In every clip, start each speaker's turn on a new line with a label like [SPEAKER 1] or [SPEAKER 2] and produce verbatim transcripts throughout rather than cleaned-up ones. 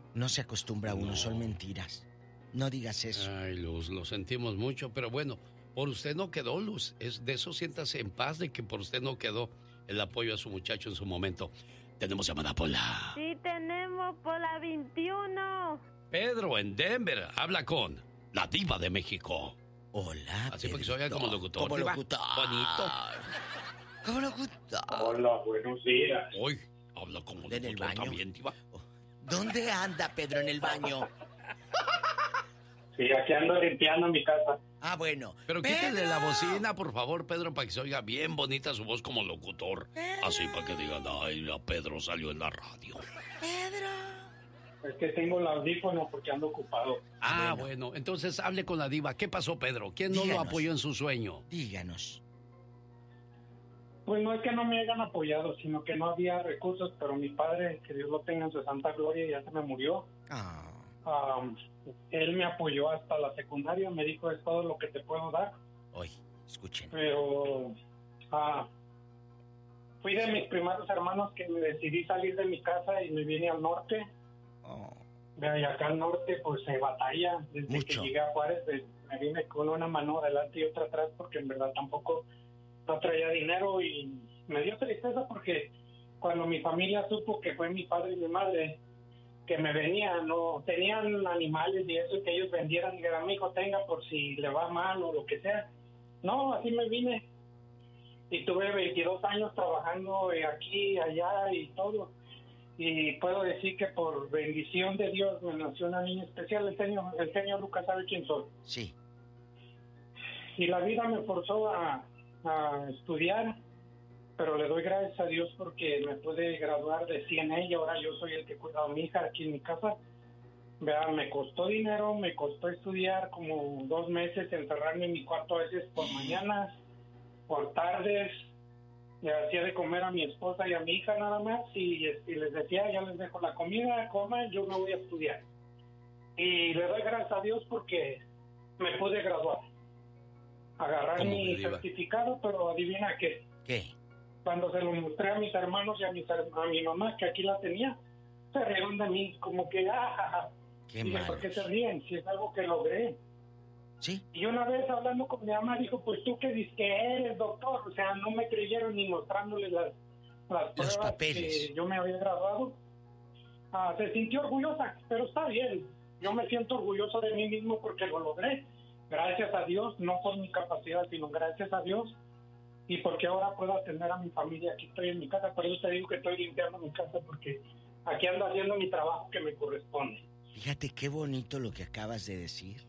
[SPEAKER 1] No se acostumbra uno,
[SPEAKER 2] no.
[SPEAKER 1] son mentiras. No digas eso.
[SPEAKER 2] Ay, Luz, lo sentimos mucho, pero bueno, por usted no quedó, Luz. Es de eso siéntase en paz, de que por usted no quedó el apoyo a su muchacho en su momento. Tenemos llamada, Pola.
[SPEAKER 3] Sí, tenemos Pola veintiuno.
[SPEAKER 2] Pedro, en Denver, habla con la diva de México.
[SPEAKER 1] Hola,
[SPEAKER 2] así porque se oiga como locutor.
[SPEAKER 1] Como
[SPEAKER 2] diva.
[SPEAKER 1] locutor.
[SPEAKER 2] Bonito.
[SPEAKER 1] Como locutor.
[SPEAKER 4] Hola, buenos días.
[SPEAKER 2] Hoy habla como
[SPEAKER 1] ¿En el
[SPEAKER 2] locutor
[SPEAKER 1] baño?
[SPEAKER 2] también, diva.
[SPEAKER 1] ¿Dónde anda Pedro en el baño?
[SPEAKER 4] Sí, aquí ando limpiando mi casa.
[SPEAKER 1] Ah, bueno.
[SPEAKER 2] Pero
[SPEAKER 1] ¡Pedro!
[SPEAKER 2] quítale la bocina, por favor, Pedro, para que se oiga bien bonita su voz como locutor.
[SPEAKER 1] ¡Pedro!
[SPEAKER 2] Así para que digan, ay, la Pedro salió en la radio.
[SPEAKER 1] Pedro.
[SPEAKER 4] Es que tengo el audífono porque ando ocupado.
[SPEAKER 2] Ah,
[SPEAKER 1] bueno.
[SPEAKER 2] bueno. Entonces hable con la diva. ¿Qué pasó, Pedro? ¿Quién no
[SPEAKER 1] Díganos.
[SPEAKER 2] lo apoyó en su sueño?
[SPEAKER 1] Díganos.
[SPEAKER 4] Pues no es que no me hayan apoyado, sino que no había recursos, pero mi padre, que Dios lo tenga en su santa gloria, ya se me murió.
[SPEAKER 1] Ah.
[SPEAKER 4] Um, él me apoyó hasta la secundaria, me dijo, es todo lo que te puedo dar.
[SPEAKER 1] Hoy, escuchen.
[SPEAKER 4] Pero ah, fui de mis primeros hermanos que me decidí salir de mi casa y me vine al norte.
[SPEAKER 1] Oh.
[SPEAKER 4] Y acá al norte pues se batalla. Desde
[SPEAKER 1] Mucho.
[SPEAKER 4] que llegué a Juárez de- me vine con una mano adelante y otra atrás porque en verdad tampoco no traía dinero y me dio tristeza porque cuando mi familia supo que fue mi padre y mi madre que me venían, no tenían animales y eso que ellos vendieran, y dijeron, mi hijo tenga por si le va mal o lo que sea. No, así me vine y tuve veintidós años trabajando eh, aquí, allá y todo. Y puedo decir que por bendición de Dios me nació una niña especial. El señor, el señor Lucas sabe quién soy.
[SPEAKER 1] Sí.
[SPEAKER 4] Y la vida me forzó a, a estudiar, pero le doy gracias a Dios porque me pude graduar de C N A y ahora yo soy el que cuida a mi hija aquí en mi casa. Vean, me costó dinero, me costó estudiar como dos meses, encerrarme en mi cuarto a veces por mañanas, por tardes. Le hacía de comer a mi esposa y a mi hija nada más y, y les decía, ya les dejo la comida, coman, yo me voy a estudiar. Y le doy gracias a Dios porque me pude graduar. Agarrar
[SPEAKER 2] ¿Cómo,
[SPEAKER 4] mi
[SPEAKER 2] Diva?
[SPEAKER 4] certificado, pero adivina qué.
[SPEAKER 1] ¿Qué?
[SPEAKER 4] Cuando se lo mostré a mis hermanos y a, mis, her- a mi mamá, que aquí la tenía, se rieron de mí, como que, ah, ja, ja.
[SPEAKER 1] Qué
[SPEAKER 4] Dije,
[SPEAKER 1] mal.
[SPEAKER 4] ¿por qué se ríen? Si es algo que logré.
[SPEAKER 1] Sí.
[SPEAKER 4] Y una vez hablando con mi mamá, dijo, pues tú que dices que eres doctor, o sea, no me creyeron ni mostrándole las, las
[SPEAKER 1] Los
[SPEAKER 4] pruebas
[SPEAKER 1] papeles.
[SPEAKER 4] que yo me había graduado. Ah, se sintió orgullosa, pero está bien. Yo me siento orgulloso de mí mismo porque lo logré. Gracias a Dios, no por mi capacidad, sino gracias a Dios. Y porque ahora puedo atender a mi familia. Aquí estoy en mi casa, por eso te digo que estoy limpiando mi casa, porque aquí ando haciendo mi trabajo que me corresponde.
[SPEAKER 1] Fíjate qué bonito lo que acabas de decir.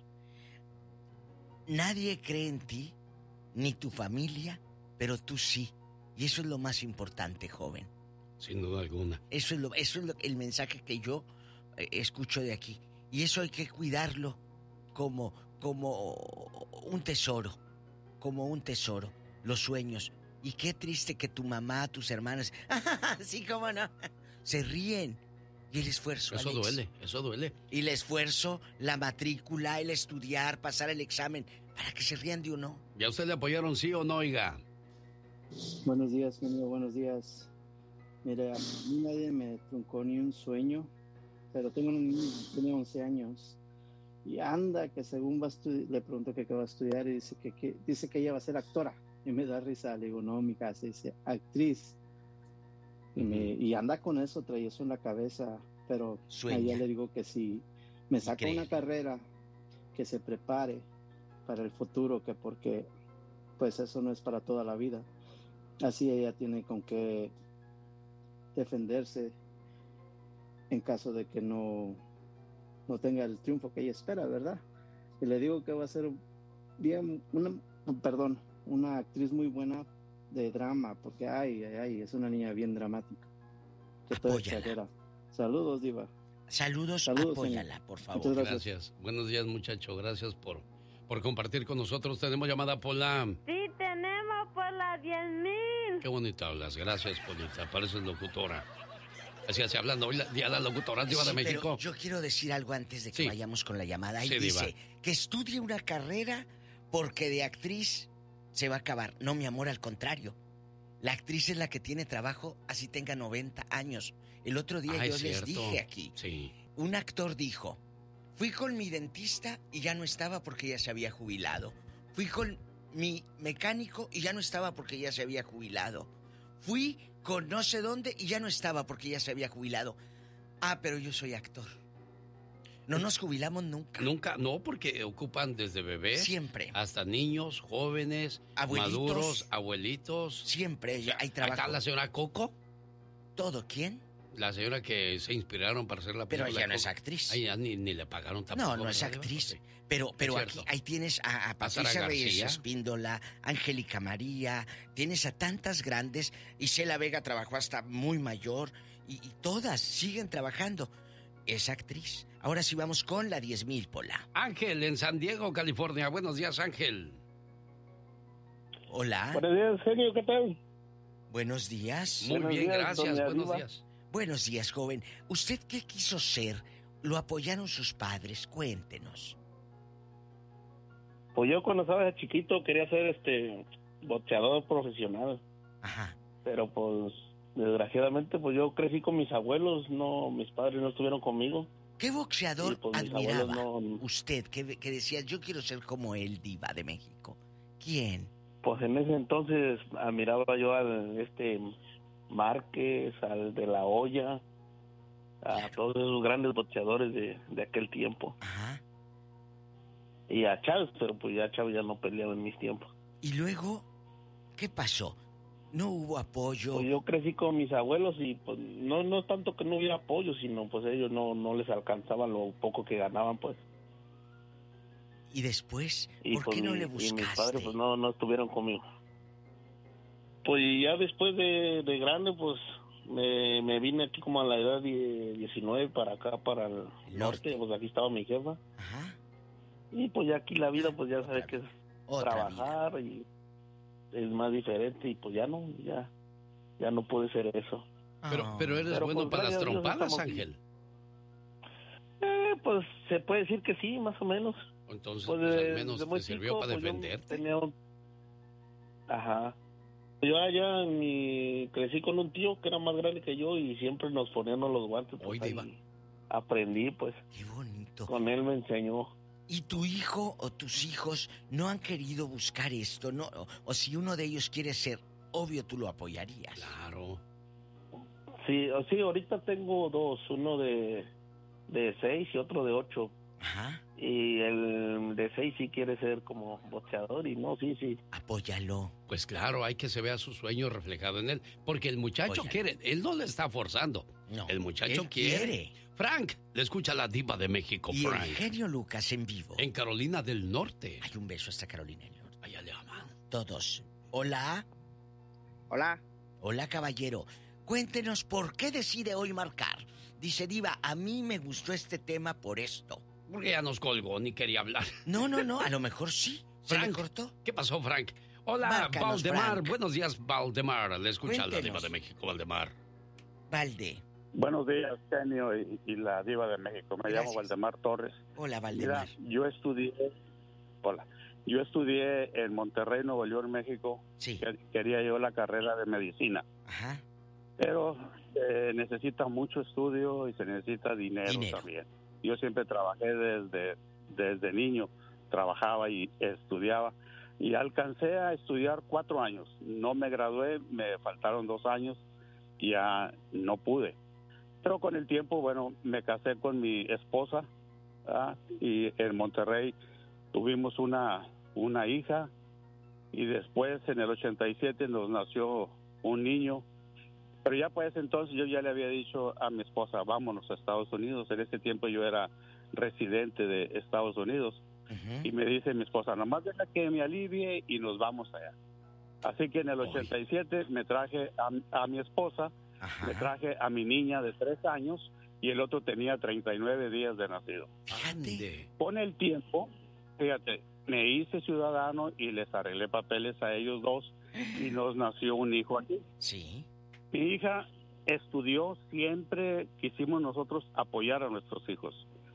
[SPEAKER 1] Nadie cree en ti, ni tu familia, pero tú sí. Y eso es lo más importante, joven.
[SPEAKER 2] Sin duda alguna.
[SPEAKER 1] Eso es, lo, eso es lo- el mensaje que yo eh, escucho de aquí. Y eso hay que cuidarlo como, como un tesoro. Como un tesoro. Los sueños. Y qué triste que tu mamá, tus hermanas, sí, cómo no, se ríen. Y el esfuerzo,
[SPEAKER 2] Eso
[SPEAKER 1] Alex.
[SPEAKER 2] duele, eso duele.
[SPEAKER 1] Y el esfuerzo, la matrícula, el estudiar, pasar el examen, para que se rían de uno.
[SPEAKER 2] ¿Ya usted le apoyaron sí o no, oiga?
[SPEAKER 5] Buenos días, mi amigo, buenos días. Mira, a mí nadie me truncó ni un sueño, pero tengo un niño, tiene once años, y anda que según va a estudiar, le pregunto que qué va a estudiar y dice que, que, dice que ella va a ser actora. Y me da risa, le digo, no, mi casa dice actriz. Y, me, y anda con eso, trae eso en la cabeza, pero
[SPEAKER 1] Sueña.
[SPEAKER 5] a ella le digo que si me saca
[SPEAKER 1] Increíble.
[SPEAKER 5] una carrera, que se prepare para el futuro, que porque pues eso no es para toda la vida. Así ella tiene con qué defenderse en caso de que no, no tenga el triunfo que ella espera, ¿verdad? Y le digo que va a ser bien, una, perdón, una actriz muy buena de drama, porque ay, ay, ay, es una niña bien dramática. Que todo
[SPEAKER 1] Apóyala.
[SPEAKER 5] exagera. Saludos, Diva.
[SPEAKER 1] Saludos,
[SPEAKER 5] Saludos,
[SPEAKER 1] apóyala,
[SPEAKER 5] señor.
[SPEAKER 1] por favor.
[SPEAKER 5] Muchas gracias.
[SPEAKER 2] Gracias. Buenos días, muchacho. Gracias por, por compartir con nosotros. Tenemos llamada, Pola.
[SPEAKER 3] Sí, tenemos por las diez mil.
[SPEAKER 2] Qué bonito hablas. Gracias, Polita. Pareces locutora. Así, así hablando. Hoy la, día de la locutora diva
[SPEAKER 1] Sí,
[SPEAKER 2] de México.
[SPEAKER 1] pero yo quiero decir algo antes de que
[SPEAKER 2] Sí.
[SPEAKER 1] vayamos con la llamada. Ahí
[SPEAKER 2] Sí,
[SPEAKER 1] dice
[SPEAKER 2] diva.
[SPEAKER 1] que estudie una carrera porque de actriz se va a acabar. No, mi amor, al contrario. La actriz es la que tiene trabajo así tenga noventa años. El otro día
[SPEAKER 2] Ah,
[SPEAKER 1] yo
[SPEAKER 2] es
[SPEAKER 1] les
[SPEAKER 2] cierto.
[SPEAKER 1] dije aquí,
[SPEAKER 2] Sí.
[SPEAKER 1] un actor dijo, fui con mi dentista y ya no estaba porque ya se había jubilado. Fui con mi mecánico y ya no estaba porque ya se había jubilado. Fui con no sé dónde y ya no estaba porque ya se había jubilado. Ah, pero yo soy actor. No nos jubilamos nunca.
[SPEAKER 2] Nunca, no, porque ocupan desde bebés.
[SPEAKER 1] Siempre.
[SPEAKER 2] Hasta niños, jóvenes,
[SPEAKER 1] abuelitos,
[SPEAKER 2] maduros, abuelitos.
[SPEAKER 1] Siempre hay trabajo.
[SPEAKER 2] ¿Acá la señora Coco?
[SPEAKER 1] ¿Todo quién?
[SPEAKER 2] La señora que se inspiraron para hacer la película.
[SPEAKER 1] Pero ella no es actriz.
[SPEAKER 2] Ay, ya ni, ni le pagaron tampoco.
[SPEAKER 1] No, no es actriz. Sí. Pero, pero aquí ahí tienes a, a Patricia Reyes Espíndola, Angélica María, tienes a tantas grandes. Isela Vega trabajó hasta muy mayor y, y todas siguen trabajando. Es actriz. Ahora sí vamos con la diez mil, Pola.
[SPEAKER 2] Ángel, en San Diego, California. Buenos días, Ángel.
[SPEAKER 1] Hola.
[SPEAKER 6] Buenos días, genio, ¿qué tal?
[SPEAKER 1] Buenos días.
[SPEAKER 2] Muy
[SPEAKER 6] Buenos
[SPEAKER 2] bien,
[SPEAKER 6] días,
[SPEAKER 2] gracias. Buenos
[SPEAKER 6] Arriba.
[SPEAKER 2] días.
[SPEAKER 1] Buenos días, joven. ¿Usted qué quiso ser? ¿Lo apoyaron sus padres? Cuéntenos.
[SPEAKER 6] Pues yo cuando estaba chiquito quería ser este boxeador profesional.
[SPEAKER 1] Ajá.
[SPEAKER 6] Pero pues desgraciadamente pues yo crecí con mis abuelos, no, mis padres no estuvieron conmigo.
[SPEAKER 1] ¿Qué boxeador
[SPEAKER 6] y, pues,
[SPEAKER 1] admiraba
[SPEAKER 6] no...
[SPEAKER 1] usted que, que decía yo quiero ser como el Diva de México? ¿Quién?
[SPEAKER 6] Pues en ese entonces admiraba yo al este Márquez, al de la Hoya, a claro. todos esos grandes boxeadores de, de aquel tiempo.
[SPEAKER 1] Ajá.
[SPEAKER 6] Y a Chávez, pero pues ya Chávez ya no peleaba en mis tiempos.
[SPEAKER 1] ¿Y luego qué pasó? ¿No hubo apoyo?
[SPEAKER 6] Pues yo crecí con mis abuelos y pues no no tanto que no hubiera apoyo, sino pues ellos no no les alcanzaba lo poco que ganaban, pues.
[SPEAKER 1] ¿Y después?
[SPEAKER 6] Y
[SPEAKER 1] ¿Por
[SPEAKER 6] pues
[SPEAKER 1] qué no
[SPEAKER 6] mi,
[SPEAKER 1] le buscaste?
[SPEAKER 6] Y mis padres pues no, no estuvieron conmigo. Pues ya después de, de grande, pues me, me vine aquí como a la edad de diecinueve para acá, para el, el norte. norte, pues aquí estaba mi jefa.
[SPEAKER 1] Ajá.
[SPEAKER 6] Y pues ya aquí la vida, pues ya sabes que es
[SPEAKER 1] Otra
[SPEAKER 6] trabajar vida. Y es más diferente y pues ya no, ya, ya no puede ser eso.
[SPEAKER 2] Pero, pero eres
[SPEAKER 6] pero,
[SPEAKER 2] bueno
[SPEAKER 6] pues,
[SPEAKER 2] para las trompadas,
[SPEAKER 6] estamos...
[SPEAKER 2] Ángel.
[SPEAKER 6] Eh, pues se puede decir que sí, más o menos.
[SPEAKER 2] Entonces,
[SPEAKER 6] pues,
[SPEAKER 2] pues,
[SPEAKER 6] de,
[SPEAKER 2] al menos te sirvió
[SPEAKER 6] chico,
[SPEAKER 2] para
[SPEAKER 6] pues,
[SPEAKER 2] defenderte.
[SPEAKER 6] Tenía un... Ajá. Yo allá en mi... crecí con un tío que era más grande que yo y siempre nos poníamos los guantes. Pues,
[SPEAKER 2] Hoy diva.
[SPEAKER 6] Aprendí, pues.
[SPEAKER 1] Qué bonito.
[SPEAKER 6] Con él me enseñó.
[SPEAKER 1] ¿Y tu hijo o tus hijos no han querido buscar esto? No, o, o si uno de ellos quiere ser, obvio tú lo apoyarías.
[SPEAKER 2] Claro.
[SPEAKER 6] Sí, sí, ahorita tengo dos, uno de, de seis y otro de ocho.
[SPEAKER 1] Ajá.
[SPEAKER 6] Y el de seis sí quiere ser como boxeador y no, sí, sí.
[SPEAKER 1] Apóyalo.
[SPEAKER 2] Pues claro, hay que se vea su sueño reflejado en él, porque el muchacho Apóyalo. quiere, él no le está forzando.
[SPEAKER 1] No,
[SPEAKER 2] el muchacho
[SPEAKER 1] él
[SPEAKER 2] quiere.
[SPEAKER 1] quiere.
[SPEAKER 2] Frank, le escucha la diva de México,
[SPEAKER 1] y
[SPEAKER 2] Frank.
[SPEAKER 1] el genio Lucas en vivo.
[SPEAKER 2] En Carolina del Norte.
[SPEAKER 1] Hay un beso hasta Carolina del Norte.
[SPEAKER 2] Allá le aman.
[SPEAKER 1] Todos. Hola.
[SPEAKER 7] Hola.
[SPEAKER 1] Hola, caballero. Cuéntenos por qué decide hoy marcar. Dice, diva, a mí me gustó este tema por esto.
[SPEAKER 2] Porque ya nos colgó, ni quería hablar.
[SPEAKER 1] No, no, no, a lo mejor sí. ¿Se
[SPEAKER 2] Frank,
[SPEAKER 1] le cortó?
[SPEAKER 2] ¿Qué pasó, Frank? Hola,
[SPEAKER 1] Márcanos,
[SPEAKER 2] Valdemar.
[SPEAKER 1] Frank.
[SPEAKER 2] Buenos días, Valdemar. Le escucha
[SPEAKER 1] Cuéntenos.
[SPEAKER 2] la diva de México, Valdemar.
[SPEAKER 1] Valde.
[SPEAKER 8] Buenos días, genio y, y la diva de México. Me
[SPEAKER 1] Gracias.
[SPEAKER 8] llamo Valdemar Torres.
[SPEAKER 1] Hola, Valdemar.
[SPEAKER 8] Mira, yo estudié, hola, yo estudié en Monterrey, Nuevo León, México.
[SPEAKER 1] Sí.
[SPEAKER 8] Que, quería yo la carrera de medicina.
[SPEAKER 1] Ajá.
[SPEAKER 8] Pero eh, necesita mucho estudio y se necesita dinero,
[SPEAKER 1] Dinero.
[SPEAKER 8] también. Yo siempre trabajé desde, desde niño, trabajaba y estudiaba. Y alcancé a estudiar cuatro años. No me gradué, me faltaron dos años y ya no pude. Pero con el tiempo, bueno, me casé con mi esposa, ¿verdad? Y en Monterrey tuvimos una, una hija y después en el ochenta y siete nos nació un niño. Pero ya pues entonces yo ya le había dicho a mi esposa, vámonos a Estados Unidos. En ese tiempo yo era residente de Estados Unidos.
[SPEAKER 1] Uh-huh.
[SPEAKER 8] Y me dice mi esposa, nomás deja que me alivie y nos vamos allá. Así que en el ochenta y siete me traje a, a mi esposa,
[SPEAKER 1] Ajá.
[SPEAKER 8] me traje a mi niña de tres años y el otro tenía treinta y nueve días de nacido.
[SPEAKER 1] Fíjate.
[SPEAKER 8] Con el tiempo, fíjate, me hice ciudadano y les arreglé papeles a ellos dos y nos nació un hijo aquí.
[SPEAKER 1] Sí.
[SPEAKER 8] Mi hija estudió, siempre quisimos nosotros apoyar a nuestros hijos.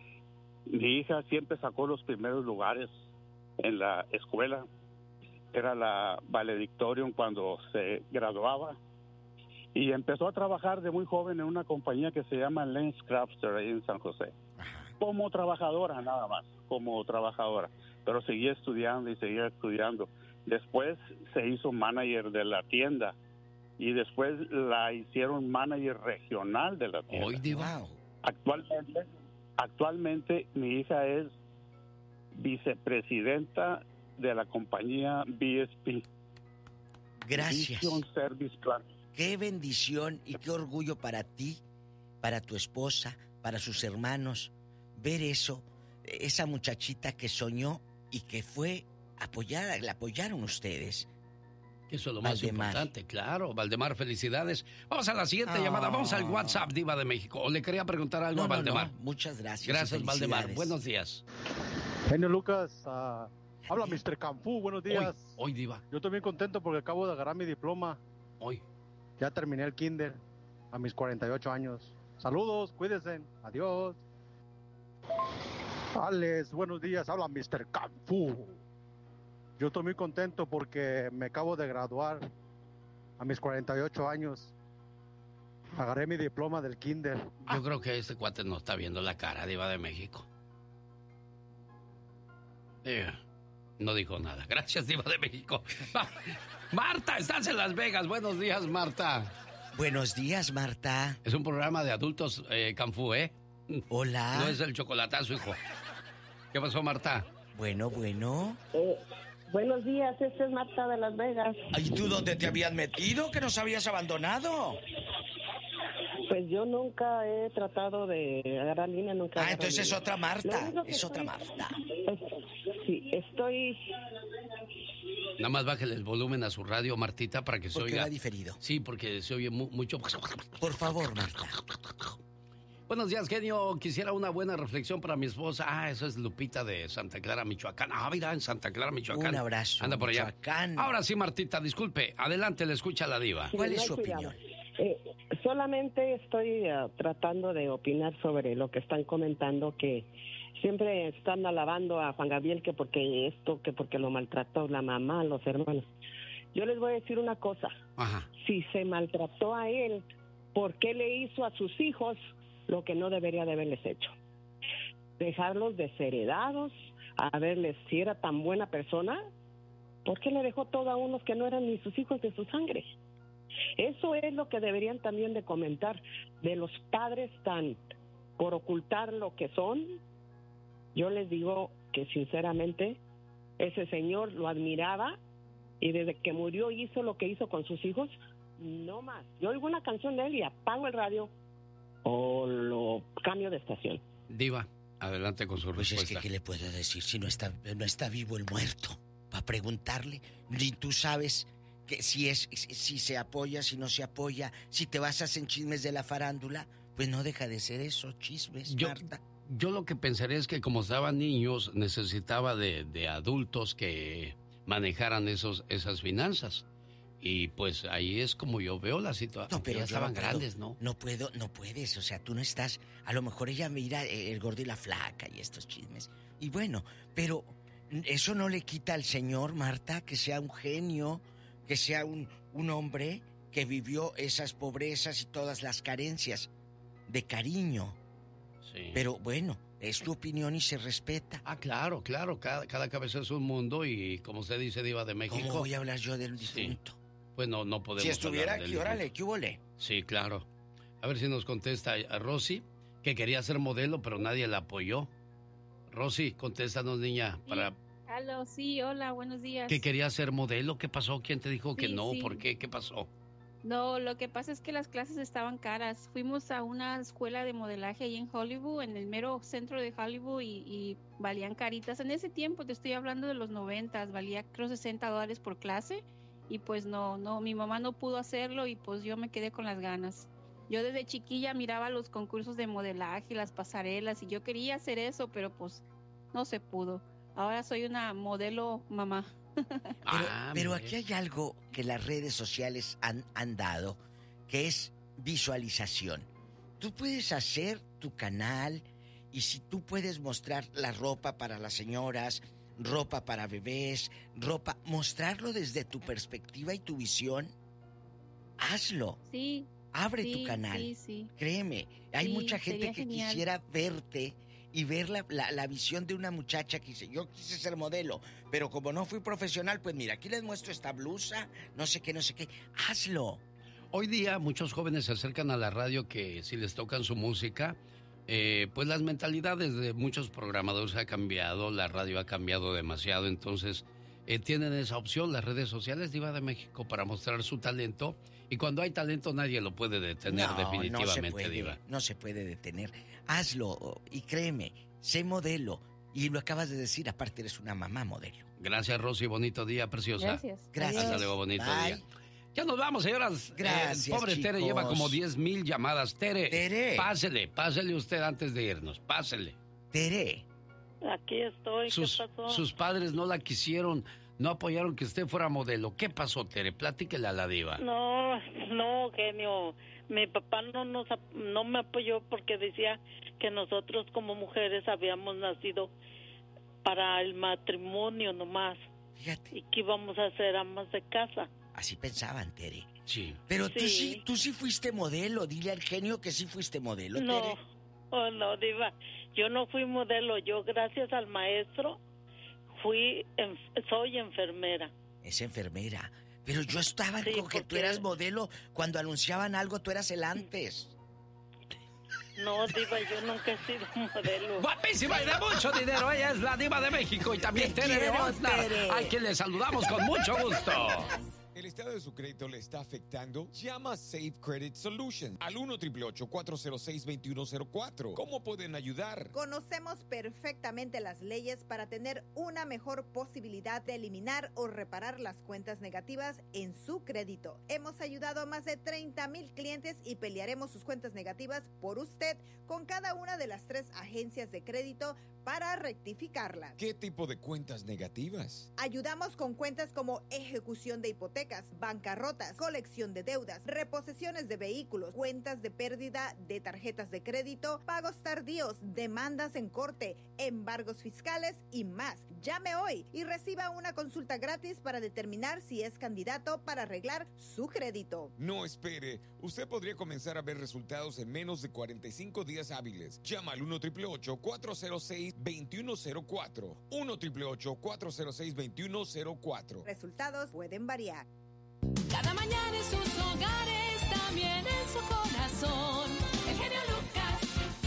[SPEAKER 8] Mi hija siempre sacó los primeros lugares en la escuela. Era la valedictorium cuando se graduaba. Y empezó a trabajar de muy joven en una compañía que se llama Lens Crafter ahí en San José. Ajá. Como trabajadora nada más, como trabajadora. Pero seguía estudiando y seguía estudiando. Después se hizo manager de la tienda y después la hicieron manager regional de la tienda.
[SPEAKER 2] ¡Hoy, Diva!
[SPEAKER 8] Actualmente, actualmente mi hija es vicepresidenta de la compañía B S P.
[SPEAKER 1] Gracias.
[SPEAKER 8] Vision Service Plan.
[SPEAKER 1] Qué bendición y qué orgullo para ti, para tu esposa, para sus hermanos, ver eso, esa muchachita que soñó y que fue apoyada, la apoyaron ustedes.
[SPEAKER 2] Eso es lo más
[SPEAKER 1] Valdemar.
[SPEAKER 2] importante, claro. Valdemar, felicidades. Vamos a la siguiente oh. llamada. Vamos al WhatsApp, Diva de México. ¿O le quería preguntar algo
[SPEAKER 1] no,
[SPEAKER 2] a Valdemar?
[SPEAKER 1] No, no. Muchas gracias.
[SPEAKER 2] Gracias, Valdemar. Buenos días.
[SPEAKER 7] Genio Lucas, uh, habla mister Canfú. Buenos días.
[SPEAKER 2] Hoy, hoy, Diva.
[SPEAKER 7] Yo estoy bien contento porque acabo de agarrar mi diploma.
[SPEAKER 2] Hoy.
[SPEAKER 7] Ya terminé el kinder a mis cuarenta y ocho años. Saludos, cuídense. Adiós. Alex, buenos días. Habla mister Canfú. Yo estoy muy contento porque me acabo de graduar a mis cuarenta y ocho años. Agarré mi diploma del kinder.
[SPEAKER 2] Yo creo que este cuate no está viendo la cara, Diva de México. Eh, no dijo nada. Gracias, Diva de México. Marta, estás en Las Vegas. Buenos días, Marta.
[SPEAKER 1] Buenos días, Marta.
[SPEAKER 2] Es un programa de adultos, eh, Canfú, ¿eh?
[SPEAKER 1] Hola.
[SPEAKER 2] No es el chocolatazo, hijo. ¿Qué pasó, Marta?
[SPEAKER 1] Bueno, bueno.
[SPEAKER 9] Eh, buenos días, esta es Marta de Las Vegas.
[SPEAKER 1] ¿Y tú dónde te habías metido? ¿Que nos habías abandonado?
[SPEAKER 9] Pues yo nunca he tratado de agarrar línea, nunca.
[SPEAKER 1] Ah, entonces
[SPEAKER 9] línea.
[SPEAKER 1] es otra Marta, es
[SPEAKER 9] estoy,
[SPEAKER 1] otra Marta.
[SPEAKER 9] Es, sí, estoy...
[SPEAKER 2] Nada más bájale el volumen a su radio, Martita, para que se
[SPEAKER 1] porque
[SPEAKER 2] oiga.
[SPEAKER 1] va diferido.
[SPEAKER 2] Sí, porque se oye mu mucho.
[SPEAKER 1] Por favor, Marta.
[SPEAKER 2] Buenos días, genio. Quisiera una buena reflexión para mi esposa. Ah, eso es Lupita de Santa Clara, Michoacán. Ah, mira, en Santa Clara, Michoacán.
[SPEAKER 1] Un abrazo.
[SPEAKER 2] Anda por allá.
[SPEAKER 1] Michoacán.
[SPEAKER 2] Ahora sí, Martita, disculpe. Adelante, le escucha la Diva.
[SPEAKER 1] ¿Cuál
[SPEAKER 9] sí,
[SPEAKER 1] es
[SPEAKER 9] no
[SPEAKER 1] su opinión?
[SPEAKER 9] Eh, solamente estoy uh, tratando de opinar sobre lo que están comentando, que siempre están alabando a Juan Gabriel que porque esto, que porque lo maltrató la mamá, los hermanos. Yo les voy a decir una cosa.
[SPEAKER 2] Ajá.
[SPEAKER 9] Si se maltrató a él, ¿por qué le hizo a sus hijos lo que no debería de haberles hecho? Dejarlos desheredados, a verles si era tan buena persona, ¿por qué le dejó todo a unos que no eran ni sus hijos de su sangre? Eso es lo que deberían también de comentar de los padres tan por ocultar lo que son. Yo les digo que sinceramente ese señor lo admiraba y desde que murió hizo lo que hizo con sus hijos, no más. Yo oigo una canción de él y apago el radio o lo cambio de estación.
[SPEAKER 2] Diva, adelante con su
[SPEAKER 1] pues
[SPEAKER 2] respuesta.
[SPEAKER 1] Pues es que, ¿qué le puedo decir si no está, no está vivo el muerto? Para preguntarle, ni tú sabes que si es, si se apoya, si no se apoya, si te basas en chismes de la farándula, pues no deja de ser eso, chismes,
[SPEAKER 2] yo,
[SPEAKER 1] Marta.
[SPEAKER 2] Yo lo que pensaría es que como estaban niños, necesitaba de, de adultos que manejaran esos, esas finanzas. Y pues ahí es como yo veo la situación.
[SPEAKER 1] No, pero
[SPEAKER 2] ya estaban
[SPEAKER 1] no puedo,
[SPEAKER 2] grandes, ¿no?
[SPEAKER 1] No puedo, no puedes, o sea, tú no estás... A lo mejor ella mira el gordo y la flaca y estos chismes. Y bueno, pero eso no le quita al señor, Marta, que sea un genio, que sea un, un hombre que vivió esas pobrezas y todas las carencias de cariño.
[SPEAKER 2] Sí.
[SPEAKER 1] Pero bueno, es tu opinión y se respeta.
[SPEAKER 2] Ah, claro, claro, cada, cada cabeza es un mundo y como usted dice, Diva de México...
[SPEAKER 1] ¿Cómo voy a hablar yo del difunto?
[SPEAKER 2] Sí. Pues no, no podemos
[SPEAKER 1] si estuviera
[SPEAKER 2] hablar
[SPEAKER 1] aquí, órale, ¿qué huele?
[SPEAKER 2] Sí, claro. A ver si nos contesta a Rosy, que quería ser modelo, pero nadie la apoyó. Rosy, contéstanos, niña,
[SPEAKER 10] Sí.
[SPEAKER 2] para...
[SPEAKER 10] Aló, sí, hola, buenos días.
[SPEAKER 2] ¿Que quería ser modelo? ¿Qué pasó? ¿Quién te dijo que
[SPEAKER 10] Sí,
[SPEAKER 2] no?
[SPEAKER 10] sí.
[SPEAKER 2] ¿Por qué? ¿Qué pasó?
[SPEAKER 10] No, lo que pasa es que las clases estaban caras. Fuimos a una escuela de modelaje ahí en Hollywood, en el mero centro de Hollywood, y, y valían caritas. En ese tiempo, te estoy hablando de los noventas, valía creo sesenta dólares por clase, y pues no, no, mi mamá no pudo hacerlo y pues yo me quedé con las ganas. Yo desde chiquilla miraba los concursos de modelaje, las pasarelas, y yo quería hacer eso, pero pues no se pudo. Ahora soy una modelo mamá.
[SPEAKER 1] Pero,
[SPEAKER 2] Ah,
[SPEAKER 1] pero
[SPEAKER 2] mire.
[SPEAKER 1] aquí hay algo que las redes sociales han, han dado, que es visualización. Tú puedes hacer tu canal y si tú puedes mostrar la ropa para las señoras, ropa para bebés, ropa, mostrarlo desde tu perspectiva y tu visión, hazlo.
[SPEAKER 10] Sí.
[SPEAKER 1] Abre
[SPEAKER 10] sí,
[SPEAKER 1] tu canal.
[SPEAKER 10] Sí, sí.
[SPEAKER 1] Créeme, hay
[SPEAKER 10] Sí,
[SPEAKER 1] mucha gente
[SPEAKER 10] sería
[SPEAKER 1] que
[SPEAKER 10] genial.
[SPEAKER 1] quisiera verte y ver la, la, la visión de una muchacha que dice, yo quise ser modelo, pero como no fui profesional, pues mira, aquí les muestro esta blusa, no sé qué, no sé qué. Hazlo.
[SPEAKER 2] Hoy día muchos jóvenes se acercan a la radio que si les tocan su música, eh, pues las mentalidades de muchos programadores ha cambiado, la radio ha cambiado demasiado, entonces eh, tienen esa opción, las redes sociales Diva de México, para mostrar su talento, y cuando hay talento nadie lo puede detener,
[SPEAKER 1] No,
[SPEAKER 2] definitivamente,
[SPEAKER 1] no se puede,
[SPEAKER 2] Diva.
[SPEAKER 1] no se puede detener. Hazlo y créeme, sé modelo. Y lo acabas de decir, aparte eres una mamá modelo.
[SPEAKER 2] Gracias, Rosy, bonito día, preciosa.
[SPEAKER 10] Gracias.
[SPEAKER 1] Gracias.
[SPEAKER 2] Hasta luego, bonito
[SPEAKER 1] Bye.
[SPEAKER 2] día. Ya nos vamos, señoras.
[SPEAKER 1] Gracias,
[SPEAKER 2] Eh, pobre Tere
[SPEAKER 1] chicos.
[SPEAKER 2] lleva como diez mil llamadas. Tere,
[SPEAKER 1] Tere.
[SPEAKER 2] pásele, pásele usted antes de irnos, pásele.
[SPEAKER 1] Tere.
[SPEAKER 11] Aquí estoy,
[SPEAKER 2] Sus,
[SPEAKER 11] ¿qué pasó?
[SPEAKER 2] sus padres no la quisieron, no apoyaron que usted fuera modelo. ¿Qué pasó, Tere? Platíquele a la Diva.
[SPEAKER 11] No, no, genio. Mi papá no nos ap- no me apoyó porque decía que nosotros como mujeres habíamos nacido para el matrimonio nomás.
[SPEAKER 1] Fíjate.
[SPEAKER 11] Y que íbamos a ser amas de casa.
[SPEAKER 1] Así pensaban, Tere.
[SPEAKER 2] Sí.
[SPEAKER 1] Pero tú
[SPEAKER 11] Sí.
[SPEAKER 1] sí, tú sí fuiste modelo. Dile al genio que sí fuiste modelo,
[SPEAKER 11] No,
[SPEAKER 1] Tere.
[SPEAKER 11] oh no, diva. Yo no fui modelo. Yo, gracias al maestro, fui, en- soy enfermera.
[SPEAKER 1] Es enfermera. Pero yo estaba
[SPEAKER 11] Sí,
[SPEAKER 1] con que tú
[SPEAKER 11] porque-
[SPEAKER 1] eras modelo. Cuando anunciaban algo, tú eras el antes.
[SPEAKER 11] No, diva, yo nunca he sido modelo.
[SPEAKER 2] Guapísima y de mucho dinero. Ella es la Diva de México y también
[SPEAKER 1] Te
[SPEAKER 2] Tere de
[SPEAKER 1] quiero,
[SPEAKER 2] Oxnard,
[SPEAKER 1] Tere.
[SPEAKER 2] a quien le saludamos con mucho gusto.
[SPEAKER 12] ¿El estado de su crédito le está afectando? Llama a Safe Credit Solutions al uno ocho ocho cuatro cero seis dos uno cero cuatro. ¿Cómo pueden ayudar?
[SPEAKER 13] Conocemos perfectamente las leyes para tener una mejor posibilidad de eliminar o reparar las cuentas negativas en su crédito. Hemos ayudado a más de treinta mil clientes y pelearemos sus cuentas negativas por usted con cada una de las tres agencias de crédito para rectificarlas.
[SPEAKER 12] ¿Qué tipo de cuentas negativas?
[SPEAKER 13] Ayudamos con cuentas como ejecución de hipotecas, bancarrotas, colección de deudas, reposesiones de vehículos, cuentas de pérdida de tarjetas de crédito, pagos tardíos, demandas en corte, embargos fiscales y más. Llame hoy y reciba una consulta gratis para determinar si es candidato para arreglar su crédito.
[SPEAKER 12] No espere, usted podría comenzar a ver resultados en menos de cuarenta y cinco días hábiles. Llama al uno ocho ocho cuatro cero seis dos uno cero cuatro. uno ocho ocho cuatro cero seis dos uno cero cuatro.
[SPEAKER 13] Resultados pueden variar.
[SPEAKER 14] Cada mañana en sus hogares, también en su corazón. El genio Lucas.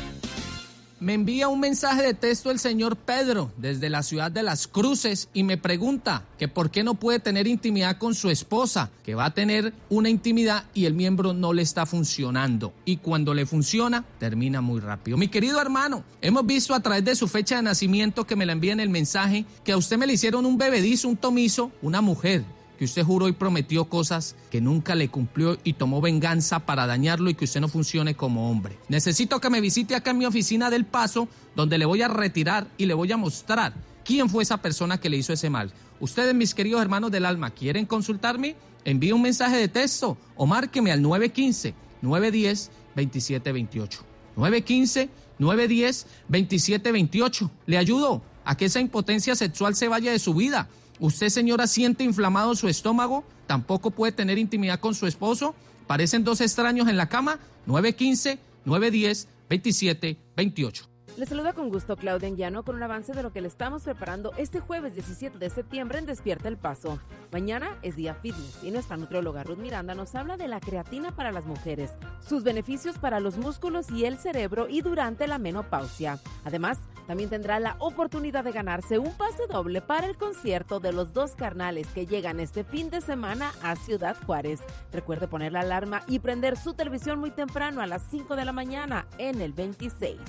[SPEAKER 15] Me envía un mensaje de texto el señor Pedro desde la ciudad de Las Cruces y me pregunta que por qué no puede tener intimidad con su esposa, que va a tener una intimidad y el miembro no le está funcionando. Y cuando le funciona, termina muy rápido. Mi querido hermano, hemos visto a través de su fecha de nacimiento que me la envía en el mensaje que a usted me le hicieron un bebedizo, un tomizo, una mujer, que usted juró y prometió cosas que nunca le cumplió y tomó venganza para dañarlo y que usted no funcione como hombre. Necesito que me visite acá en mi oficina del Paso, donde le voy a retirar y le voy a mostrar quién fue esa persona que le hizo ese mal. Ustedes, mis queridos hermanos del alma, ¿quieren consultarme? Envíe un mensaje de texto o márqueme al nueve uno cinco, nueve uno cero, dos siete dos ocho. nueve uno cinco, nueve uno cero, dos siete dos ocho. Le ayudo a que esa impotencia sexual se vaya de su vida. ¿Usted, señora, siente inflamado su estómago? ¿Tampoco puede tener intimidad con su esposo? ¿Parecen dos extraños en la cama? nueve uno cinco, nueve uno cero, dos siete dos ocho.
[SPEAKER 16] Le saluda con gusto Claudia Enguiano con un avance de lo que le estamos preparando este jueves diecisiete de septiembre en Despierta el Paso. Mañana es día fitness y nuestra nutrióloga Ruth Miranda nos habla de la creatina para las mujeres, sus beneficios para los músculos y el cerebro y durante la menopausia. Además, también tendrá la oportunidad de ganarse un pase doble para el concierto de los dos carnales que llegan este fin de semana a Ciudad Juárez. Recuerde poner la alarma y prender su televisión muy temprano a las cinco de la mañana en el veintiséis.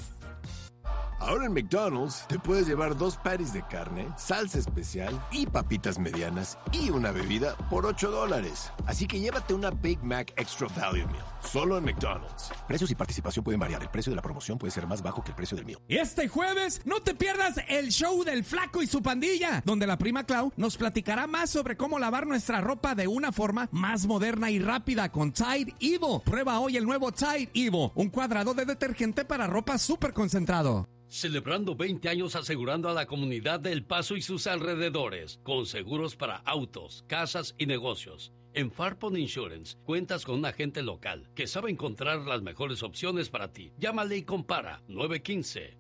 [SPEAKER 17] Ahora en McDonald's te puedes llevar dos patties de carne, salsa especial y papitas medianas y una bebida por ocho dólares. Así que llévate una Big Mac Extra Value Meal, solo en McDonald's. Precios y participación pueden variar. El precio de la promoción puede ser más bajo que el precio del meal.
[SPEAKER 18] Y este jueves no te pierdas el show del Flaco y su pandilla, donde la prima Clau nos platicará más sobre cómo lavar nuestra ropa de una forma más moderna y rápida con Tide Evo. Prueba hoy el nuevo Tide Evo, un cuadrado de detergente para ropa súper concentrado.
[SPEAKER 2] Celebrando veinte años asegurando a la comunidad de El Paso y sus alrededores, con seguros para autos, casas y negocios. En Farpon Insurance cuentas con un agente local que sabe encontrar las mejores opciones para ti. Llámale y compara nueve uno cinco,